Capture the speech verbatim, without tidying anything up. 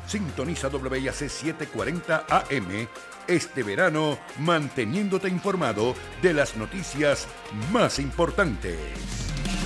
Sintoniza W I A C setecientos cuarenta A M este verano, manteniéndote informado de las noticias más importantes.